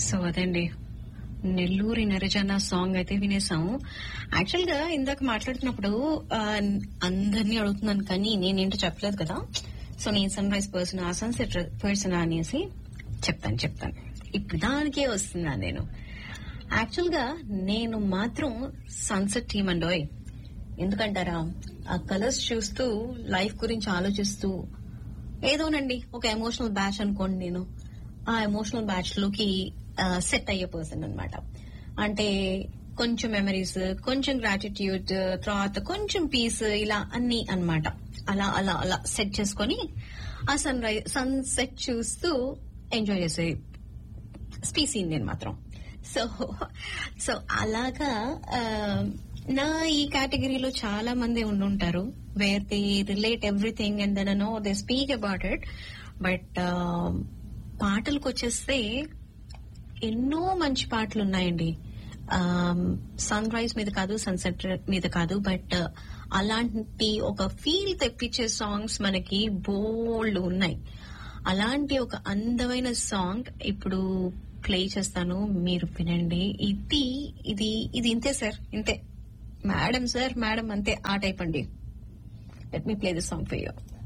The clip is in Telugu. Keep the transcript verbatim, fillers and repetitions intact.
సో అదండి, నెల్లూరి నెరజన సాంగ్ అయితే వినేసాము. యాక్చువల్ గా ఇందాక మాట్లాడుతున్నప్పుడు ఆ, అందరినీ అడుగుతున్నాను కానీ నేనేంటో చెప్పలేదు కదా. సో నేను సన్ రైజ్ పర్సన్, ఆ సన్సెట్ పర్సన్ అనేసి చెప్తాను చెప్తాను ఇప్పుడు దానికే వస్తున్నా నేను. యాక్చువల్ గా నేను మాత్రం సన్సెట్ టీమ్ అండోయ్. ఎందుకంటారా, ఆ కలర్స్ చూస్తూ లైఫ్ గురించి ఆలోచిస్తూ ఏదోనండి ఒక ఎమోషనల్ బ్యాచ్ అనుకోండి, నేను ఆ ఎమోషనల్ బ్యాచ్ లోకి సెట్ అయ్యే పర్సన్ అన్నమాట. అంటే కొంచెం మెమరీస్, కొంచెం గ్రాటిట్యూడ్, తర్వాత కొంచెం పీస్, ఇలా అన్ని అన్నమాట. అలా అలా అలా సెట్ చేసుకొని ఆ సన్ రైజ్ సన్ సెట్ చూస్తూ ఎంజాయ్ చేసే స్పీసీ నేను మాత్రం. సో సో అలాగా ఆ, నా ఈ కేటగిరీలో చాలా మంది ఉండుంటారు, where they relate everything and then no they speak about it. But పాటలకు వచ్చేస్తే ఎన్నో మంచి పాటలు ఉన్నాయండి. సన్ రైజ్ మీద కాదు, సన్సెట్ మీద కాదు, బట్ అలాంటి ఒక ఫీల్ తెప్పించే సాంగ్స్ మనకి బోల్డ్ ఉన్నాయి. అలాంటి ఒక అందమైన సాంగ్ ఇప్పుడు ప్లే చేస్తాను, మీరు వినండి. ఇది ఇది ఇది ఇంతే సార్, ఇంతే మేడం సార్ మేడం అంతే, ఆ టైప్ అండి. Let me play this song for you.